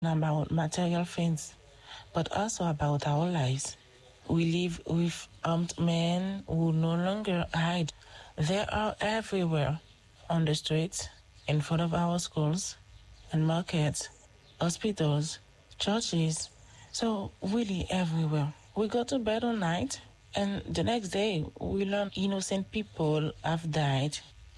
about material things, but also about our lives. We live with armed men who no longer hide. They are everywhere, on the streets, in front of our schools and markets, hospitals, churches, so really everywhere. We go to bed all night, and the next day we learn innocent people have died.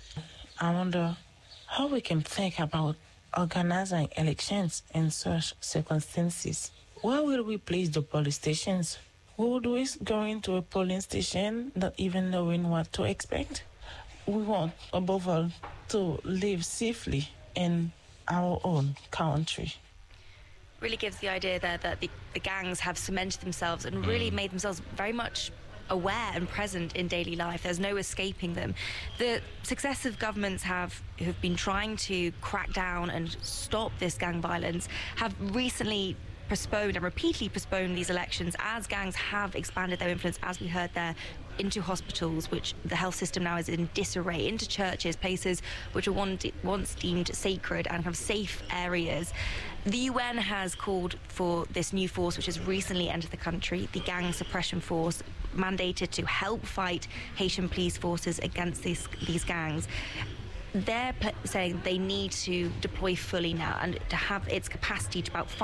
I wonder how we can think about organizing elections in such circumstances. Where will we place the police stations? Would we go into a polling station not even knowing what to expect? We want, above all, to live safely in our own country. Really gives the idea there that the gangs have cemented themselves and really made themselves very much aware and present in daily life. There's no escaping them. The successive governments who've been trying to crack down and stop this gang violence have recently postponed and repeatedly postponed these elections as gangs have expanded their influence, as we heard there, into hospitals, which the health system now is in disarray, into churches, places which were once deemed sacred and kind of safe areas. The UN has called for this new force, which has recently entered the country, the Gang Suppression Force, mandated to help fight Haitian police forces against these gangs. They're saying they need to deploy fully now and to have its capacity to about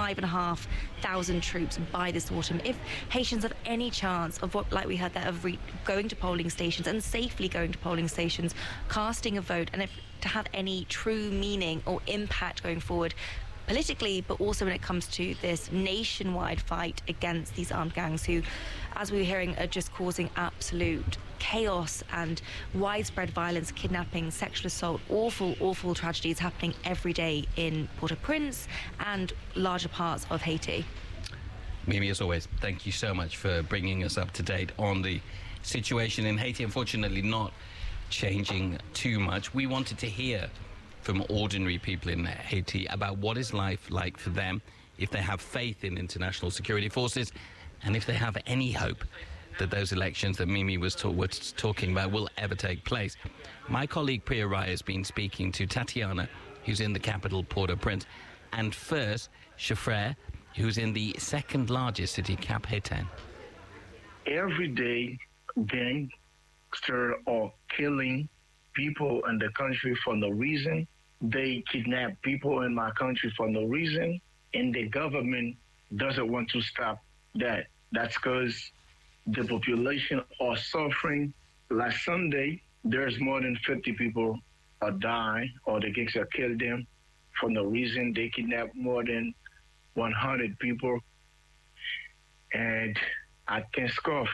5,500 troops by this autumn. If Haitians have any chance of like we heard there, of going to polling stations and safely going to polling stations, casting a vote, and to have any true meaning or impact going forward, politically, but also when it comes to this nationwide fight against these armed gangs who, as we were hearing, are just causing absolute chaos and widespread violence, kidnapping, sexual assault, awful tragedies happening every day in Port-au-Prince and larger parts of Haiti. Mimi, as always, thank you so much for bringing us up to date on the situation in Haiti. Unfortunately, not changing too much. We wanted to hear from ordinary people in Haiti about what is life like for them, if they have faith in international security forces, and if they have any hope that those elections that Mimi was talking about will ever take place. My colleague Priya Rai has been speaking to Tatiana, who's in the capital, Port-au-Prince, and first, Shafrer, who's in the second largest city, Cap Haïtien. Every day, gangsters are killing people in the country for no reason. They kidnap people in my country for no reason, and the government doesn't want to stop that. That's because the population are suffering. Last Sunday, there's more than 50 people died, or the gangsters killed them for no reason. They kidnapped more than 100 people, and I can't scoff.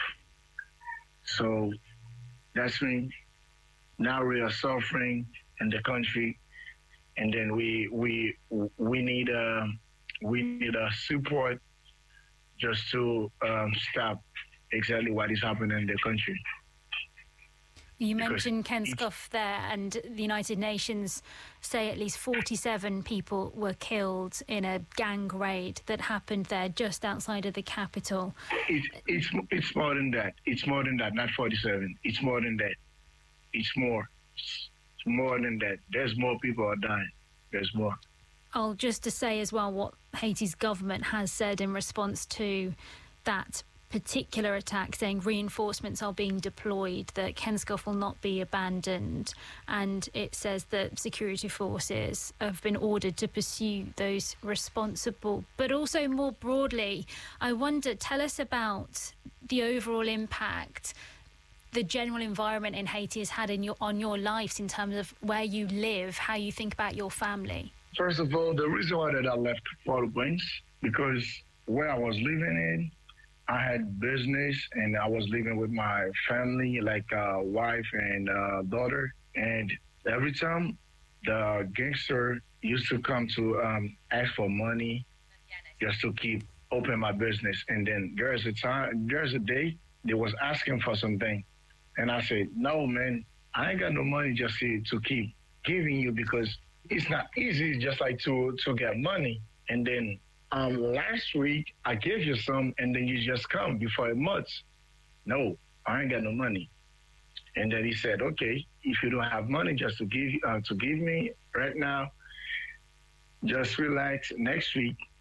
So that's when now we are suffering in the country, and then we need a support just to stop exactly what is happening in the country. You mentioned Ken Scuff there, and the United Nations say at least 47 people were killed in a gang raid that happened there just outside of the capital. It's more than that. It's more than that, not 47. It's more than that. It's more. It's more than that. There's more people are dying. There's more. Just to say as well what Haiti's government has said in response to that particular attack, saying reinforcements are being deployed, that Ken Scuff will not be abandoned, and it says that security forces have been ordered to pursue those responsible. But also more broadly, I wonder, tell us about the overall impact the general environment in Haiti has had on your lives in terms of where you live, how you think about your family. First of all, the reason why that I left Port-au-Prince, because where I was living in, I had business and I was living with my family, like wife and daughter. And every time the gangster used to come to ask for money just to keep open my business. And then there's a day they was asking for something. And I said, no, man, I ain't got no money just to keep giving you, because it's not easy just like to get money. And then last week, I gave you some, and then you just come before a month. No, I ain't got no money. And then he said, okay, if you don't have money just to give me right now, just relax. Next week,